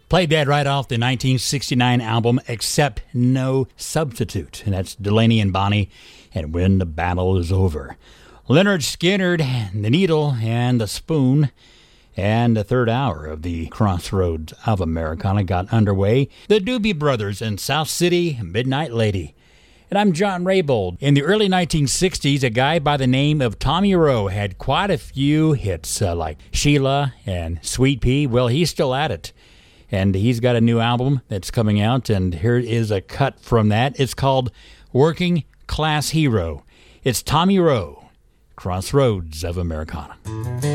Played that right off the 1969 album, Accept No Substitute. And that's Delaney and Bonnie, and When the Battle is Over. Leonard Skinner, The Needle and the Spoon. And the third hour of the Crossroads of Americana got underway. The Doobie Brothers in South City, Midnight Lady. And I'm John Raybould. In the early 1960s, a guy by the name of Tommy Roe had quite a few hits like Sheila and Sweet Pea. Well, he's still at it. And he's got a new album that's coming out, and here is a cut from that. It's called Working Class Hero. It's Tommy Roe, Crossroads of Americana.